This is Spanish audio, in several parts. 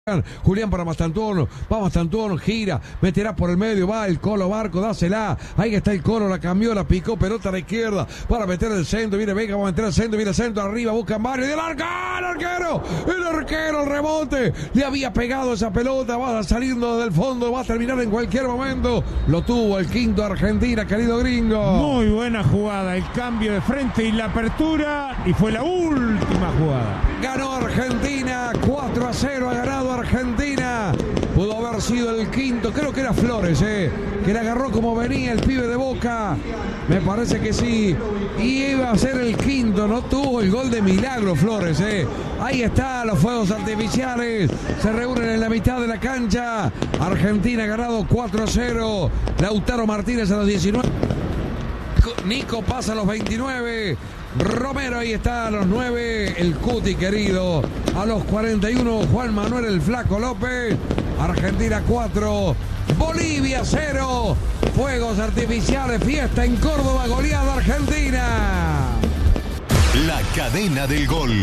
Julián para Mastantuono, va Mastantuono, gira, meterá por el medio, va el Colo Barco, dásela, ahí está el Colo, la cambió, la picó, pelota a la izquierda, para meter el centro, viene Vega, va a meter el centro, viene el centro, arriba, busca Mario, y el arquero, el rebote, le había pegado esa pelota, va saliendo del fondo, va a terminar en cualquier momento, lo tuvo el quinto Argentina, querido gringo. Muy buena jugada, el cambio de frente y la apertura, y fue la última jugada. Ganó Argentina, 4-0 ha ganado Argentina. Pudo haber sido el quinto, creo que era Flores, que le agarró como venía el pibe de Boca. Me parece que sí. Y iba a ser el quinto, no tuvo el gol de milagro Flores. Ahí está, los fuegos artificiales. Se reúnen en la mitad de la cancha. Argentina ha ganado 4-0. Lautaro Martínez a los 19. Nico pasa a los 29. Romero ahí está a los 9, el Cuti querido. A los 41, Juan Manuel el Flaco López. Argentina 4, Bolivia 0. Fuegos artificiales, fiesta en Córdoba, goleada Argentina. La cadena del gol.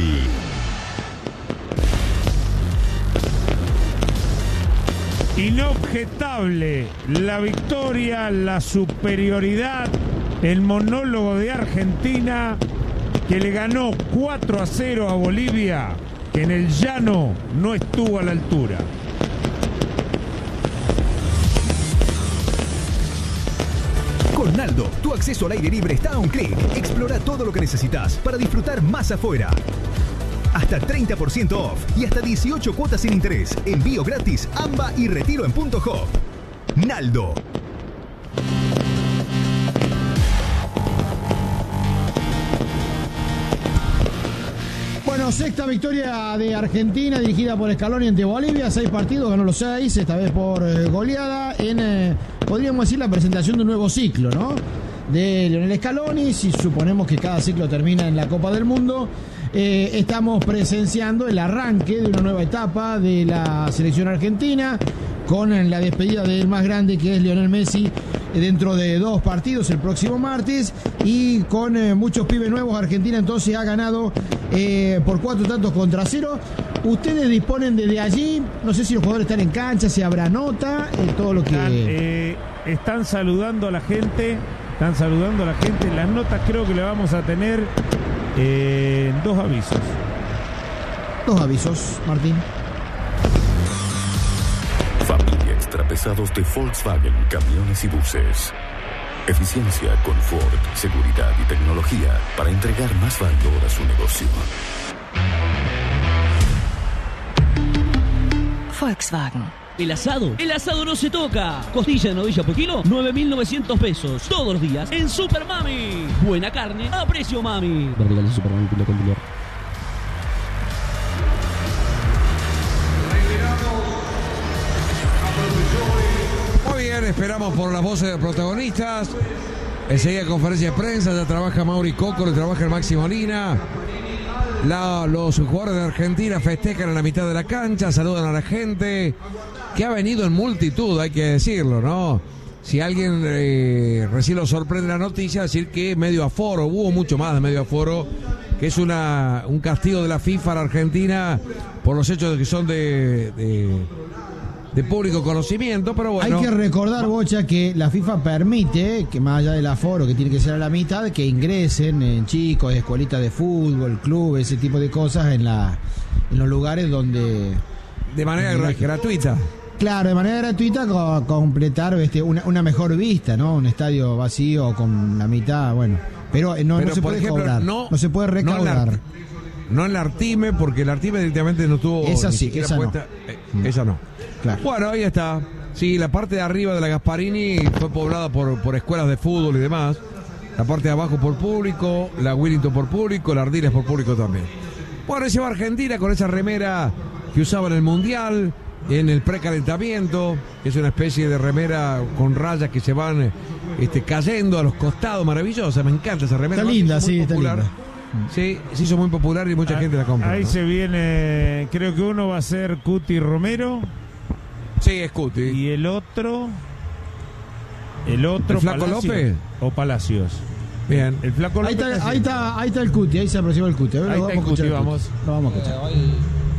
Inobjetable la victoria, la superioridad, el monólogo de Argentina, que le ganó 4-0 a Bolivia, que en el llano no estuvo a la altura. Con Naldo, tu acceso al aire libre está a un clic. Explora todo lo que necesitas para disfrutar más afuera. Hasta 30% off y hasta 18 cuotas sin interés. Envío gratis, AMBA y retiro en Punto Hop. Naldo. Bueno, sexta victoria de Argentina dirigida por Scaloni ante Bolivia. 6 partidos, ganó los 6, esta vez por goleada. Podríamos decir, la presentación de un nuevo ciclo, ¿no? De Lionel Scaloni. Si suponemos que cada ciclo termina en la Copa del Mundo, estamos presenciando el arranque de una nueva etapa de la selección argentina, con la despedida del más grande, que es Lionel Messi, dentro de 2 partidos el próximo martes, y con muchos pibes nuevos. Argentina entonces ha ganado por 4-0. Ustedes disponen desde allí, no sé si los jugadores están en cancha, si habrá nota, todo lo que... Están saludando a la gente, las notas creo que le vamos a tener 2 avisos. 2 avisos, Martín. Familia extrapesados de Volkswagen, camiones y buses. Eficiencia, confort, seguridad y tecnología para entregar más valor a su negocio. Volkswagen. El asado no se toca. Costilla de novilla por kilo, 9.900 pesos. Todos los días en Super Mami. Buena carne a precio Mami. Verticales Super Mami, pilo con pilo. Muy bien, esperamos por las voces de protagonistas. Enseguida conferencia de prensa, ya trabaja Mauri Coco, le trabaja el Maxi Molina. Los jugadores de Argentina festejan en la mitad de la cancha, saludan a la gente, que ha venido en multitud, hay que decirlo, ¿no? Si alguien recién lo sorprende la noticia, decir que medio aforo, hubo mucho más de medio aforo, que es un castigo de la FIFA a la Argentina por los hechos que son de público conocimiento, pero bueno. Hay que recordar, Bocha, que la FIFA permite que, más allá del aforo, que tiene que ser a la mitad, que ingresen en chicos, escuelitas de fútbol, clubes, ese tipo de cosas en los lugares donde... De manera gratuita. Claro, de manera gratuita, completar una mejor vista, ¿no? Un estadio vacío con la mitad, bueno. Pero no se puede cobrar, no se puede recaudar. No en la Artime, porque la Artime directamente no tuvo... Esa sí, esa puesta, no. Esa no. Claro. Bueno, ahí está. Sí, la parte de arriba de la Gasparini fue poblada por escuelas de fútbol y demás. La parte de abajo por público, la Willington por público, la Ardiles por público también. Bueno, ahí se va Argentina con esa remera que usaba en el Mundial, en el precalentamiento, que es una especie de remera con rayas que se van cayendo a los costados, maravillosa. Me encanta esa remera. Está linda, sí, está linda. Sí, se hizo muy popular y mucha gente la compra. Ahí, ¿no? Se viene, creo que uno va a ser Cuti Romero. Sí, es Cuti. Y el otro ¿El Flaco Palacios, López? O Palacios. Bien. El Flaco López. Ahí está el Cuti, ahí se aproxima el Cuti. Ahí está el Cuti, vamos. Lo vamos a escuchar. Hoy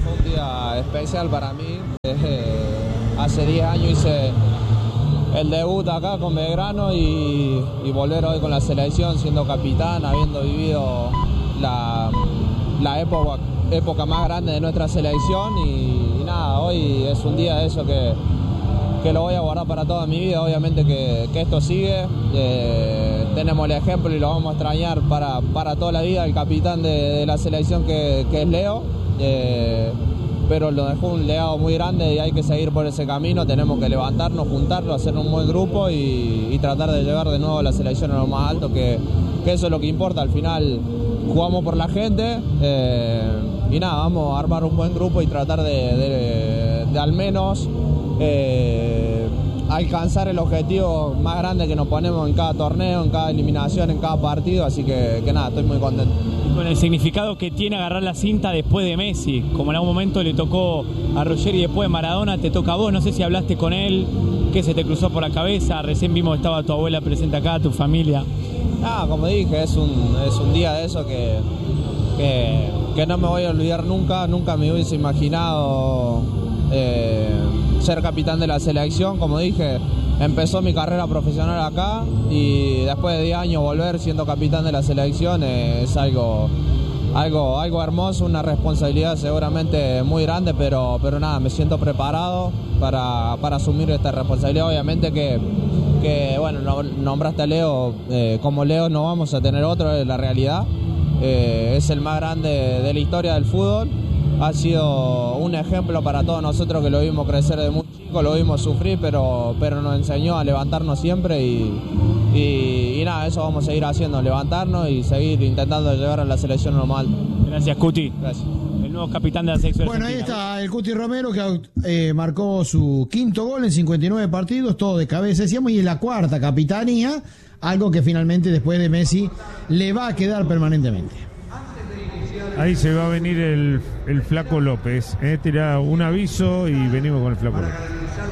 fue un día especial para mí. Hace 10 años hice el debut acá con Belgrano y volver hoy con la selección siendo capitán, habiendo vivido la época más grande de nuestra selección y nada, hoy es un día de eso que lo voy a guardar para toda mi vida. Obviamente que esto sigue, tenemos el ejemplo y lo vamos a extrañar para toda la vida, el capitán de la selección que es Leo, pero lo dejó un legado muy grande y hay que seguir por ese camino. Tenemos que levantarnos, juntarnos, hacer un buen grupo y tratar de llevar de nuevo a la selección a lo más alto, que eso es lo que importa. Al final jugamos por la gente y nada, vamos a armar un buen grupo y tratar de al menos alcanzar el objetivo más grande que nos ponemos en cada torneo, en cada eliminación, en cada partido, así que nada, estoy muy contento. Y con el significado que tiene agarrar la cinta después de Messi, como en algún momento le tocó a Ruggeri y después de Maradona, te toca a vos, no sé si hablaste con él, qué se te cruzó por la cabeza, recién vimos que estaba tu abuela presente acá, tu familia. Como dije, es un día de eso que no me voy a olvidar nunca me hubiese imaginado ser capitán de la selección. Como dije, empezó mi carrera profesional acá y después de 10 años volver siendo capitán de la selección es algo hermoso, una responsabilidad seguramente muy grande, pero nada, me siento preparado para asumir esta responsabilidad. Obviamente que bueno, nombraste a Leo, como Leo no vamos a tener otro, es la realidad. Es el más grande de la historia del fútbol. Ha sido un ejemplo para todos nosotros que lo vimos crecer de muy chico, lo vimos sufrir, pero nos enseñó a levantarnos siempre y nada, eso vamos a seguir haciendo, levantarnos y seguir intentando llevar a la selección a lo más alto. Gracias, Cuti. Gracias. El nuevo capitán de la selección. Bueno, ahí argentina. está el Cuti Romero que marcó su 5º gol en 59 partidos, todo de cabeza, decíamos, y en la 4ª capitanía, algo que finalmente después de Messi le va a quedar permanentemente. Ahí se va a venir el Flaco López. Tira un aviso y venimos con el Flaco López.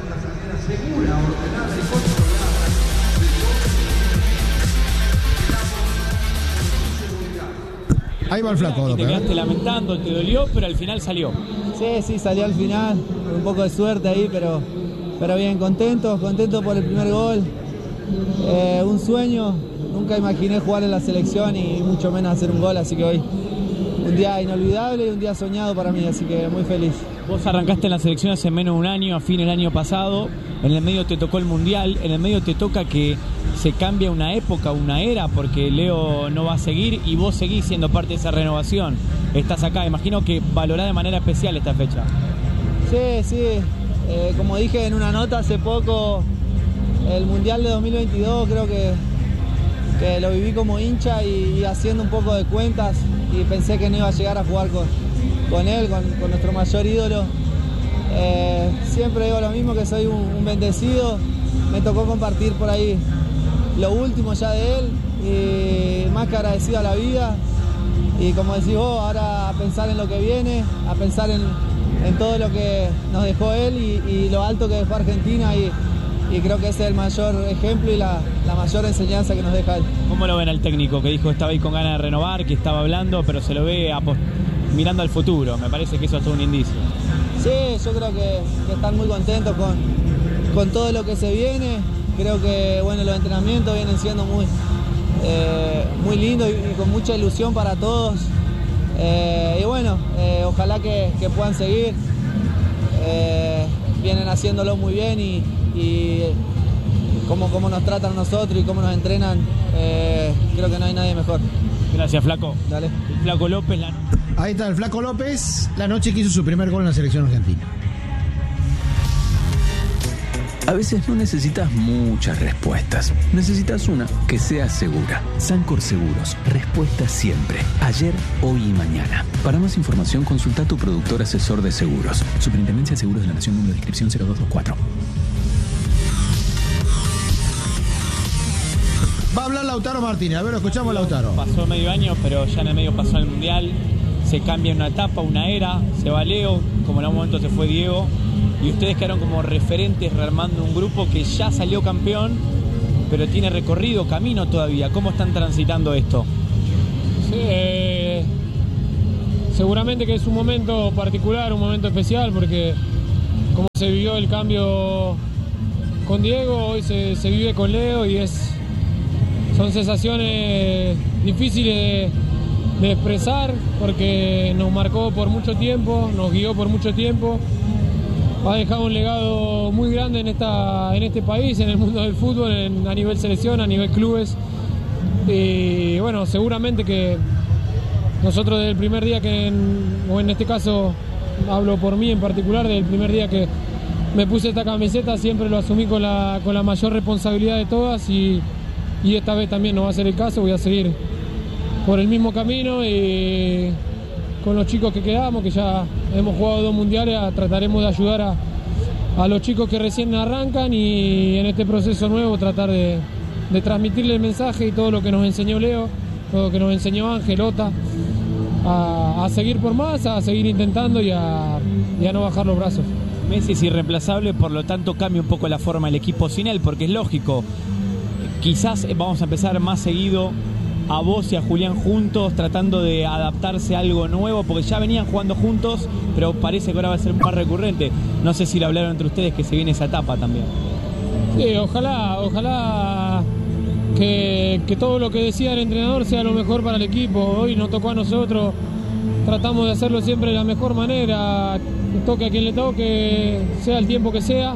Ahí va el Flaco Te López. quedaste lamentando, te dolió, pero al final salió. Sí, salió al final, un poco de suerte ahí, pero bien, contento por el primer gol. Un sueño, nunca imaginé jugar en la selección y mucho menos hacer un gol, así que hoy un día inolvidable y un día soñado para mí, así que muy feliz. Vos arrancaste en la selección hace menos de un año, a fin del año pasado, en el medio te tocó el Mundial, en el medio te toca que se cambia una época, una era, porque Leo no va a seguir y vos seguís siendo parte de esa renovación. Estás acá, imagino que valorás de manera especial esta fecha. Sí, como dije en una nota hace poco, el Mundial de 2022 creo que lo viví como hincha y haciendo un poco de cuentas y pensé que no iba a llegar a jugar con él, con nuestro mayor ídolo. Siempre digo lo mismo, que soy un bendecido, me tocó compartir por ahí lo último ya de él y más que agradecido a la vida y como decís vos, ahora a pensar en lo que viene, a pensar en todo lo que nos dejó él y lo alto que dejó Argentina y creo que ese es el mayor ejemplo y la mayor enseñanza que nos deja él. ¿Cómo lo ven al técnico que dijo estaba ahí con ganas de renovar, que estaba hablando, pero se lo ve mirando al futuro? Me parece que eso es todo un indicio. Sí, yo creo que están muy contentos con todo lo que se viene. Creo que bueno, los entrenamientos vienen siendo muy lindos y con mucha ilusión para todos. Y bueno, ojalá que puedan seguir. Vienen haciéndolo muy bien y cómo nos tratan nosotros y cómo nos entrenan, creo que no hay nadie mejor. Gracias, Flaco. Dale. El Flaco López. Ahí está el Flaco López, la noche que hizo su primer gol en la selección argentina. A veces no necesitas muchas respuestas. Necesitas una que sea segura. Sancor Seguros. Respuesta siempre. Ayer, hoy y mañana. Para más información, consulta a tu productor asesor de seguros. Superintendencia de Seguros de la Nación, número de inscripción 0224. Va a hablar Lautaro Martínez. A ver, lo escuchamos, Lautaro. Pasó medio año, pero ya en el medio pasó el Mundial. Se cambia una etapa, una era. Se va Leo, como en algún momento se fue Diego. Y ustedes quedaron como referentes rearmando un grupo que ya salió campeón, pero tiene recorrido, camino todavía. ¿Cómo están transitando esto? seguramente que es un momento particular, un momento especial, porque como se vivió el cambio con Diego, hoy se vive con Leo y son sensaciones difíciles de expresar, porque nos marcó por mucho tiempo, nos guió por mucho tiempo, ha dejado un legado muy grande en este país, en el mundo del fútbol, a nivel selección, a nivel clubes. Y bueno, seguramente que nosotros desde el primer día o en este caso hablo por mí en particular, desde el primer día que me puse esta camiseta siempre lo asumí con la mayor responsabilidad de todas y esta vez también no va a ser el caso, voy a seguir por el mismo camino y con los chicos que quedamos, que ya hemos jugado 2 mundiales, trataremos de ayudar a los chicos que recién arrancan y en este proceso nuevo tratar de transmitirle el mensaje y todo lo que nos enseñó Leo, todo lo que nos enseñó Ángel, Ota, a seguir por más, a seguir intentando y a no bajar los brazos. Messi es irreemplazable, por lo tanto cambia un poco la forma del equipo sin él, porque es lógico, quizás vamos a empezar más seguido a vos y a Julián juntos, tratando de adaptarse a algo nuevo, porque ya venían jugando juntos, pero parece que ahora va a ser más recurrente. No sé si lo hablaron entre ustedes, que se viene esa etapa también. Sí, ojalá que todo lo que decía el entrenador sea lo mejor para el equipo. Hoy nos tocó a nosotros, tratamos de hacerlo siempre de la mejor manera, toque a quien le toque, sea el tiempo que sea.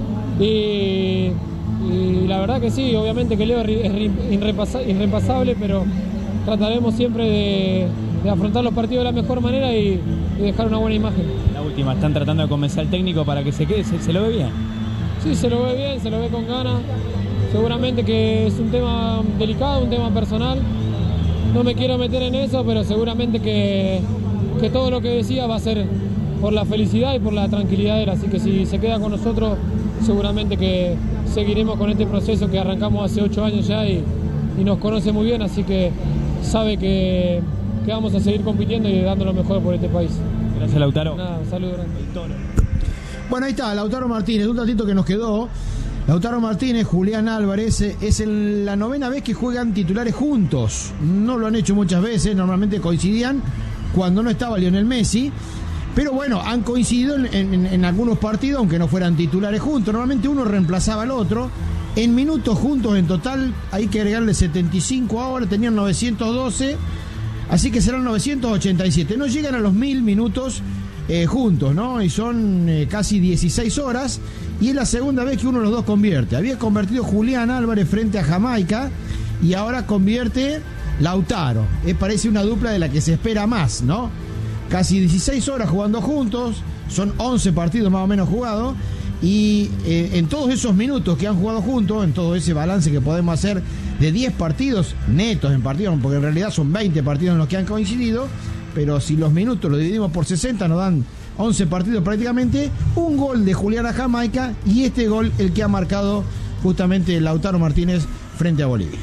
Y la verdad que sí, obviamente que Leo es irreemplazable, pero trataremos siempre de afrontar los partidos de la mejor manera y dejar una buena imagen. La última, ¿están tratando de convencer al técnico para que se quede? ¿Se lo ve bien? Sí, se lo ve bien, se lo ve con ganas. Seguramente que es un tema delicado, un tema personal. No me quiero meter en eso, pero seguramente que todo lo que decía va a ser por la felicidad y por la tranquilidad de él. Así que si se queda con nosotros, seguramente que seguiremos con este proceso que arrancamos hace 8 años ya y nos conoce muy bien, así que sabe que vamos a seguir compitiendo y dando lo mejor por este país. Gracias, Lautaro. Nada, un saludo grande. Bueno, ahí está, Lautaro Martínez, un ratito que nos quedó. Lautaro Martínez, Julián Álvarez, es la 9ª vez que juegan titulares juntos. No lo han hecho muchas veces, normalmente coincidían cuando no estaba Lionel Messi. Pero bueno, han coincidido en algunos partidos, aunque no fueran titulares juntos. Normalmente uno reemplazaba al otro. En minutos juntos en total, hay que agregarle 75 ahora, tenían 912, así que serán 987. No llegan a los 1000 minutos juntos, ¿no? Y son casi 16 horas, y es la segunda vez que uno de los dos convierte. Había convertido Julián Álvarez frente a Jamaica, y ahora convierte Lautaro. Parece una dupla de la que se espera más, ¿no? Casi 16 horas jugando juntos, son 11 partidos más o menos jugados, y en todos esos minutos que han jugado juntos, en todo ese balance que podemos hacer de 10 partidos netos en partidos, porque en realidad son 20 partidos en los que han coincidido, pero si los minutos los dividimos por 60 nos dan 11 partidos prácticamente. Un gol de Julián a Jamaica, y este gol el que ha marcado justamente Lautaro Martínez frente a Bolivia.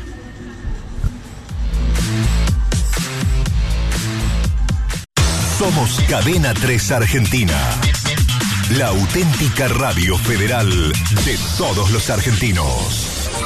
Somos Cadena 3 Argentina, la auténtica radio federal de todos los argentinos.